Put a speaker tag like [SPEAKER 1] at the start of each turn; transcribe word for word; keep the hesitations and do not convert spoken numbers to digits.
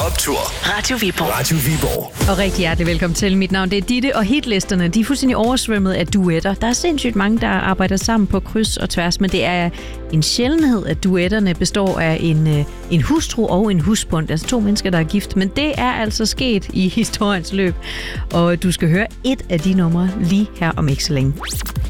[SPEAKER 1] Optur.
[SPEAKER 2] Radio Viborg.
[SPEAKER 1] Radio Viborg.
[SPEAKER 3] Og rigtig hjertelig velkommen til. Mit navn det er Ditte, og hitlisterne de er fuldstændig oversvømmet af duetter. Der er sindssygt mange, der arbejder sammen på kryds og tværs, men det er en sjældenhed, at duetterne består af en, en hustru og en husbond. Altså to mennesker, der er gift. Men det er altså sket i historiens løb. Og du skal høre et af de numre lige her om ikke så længe.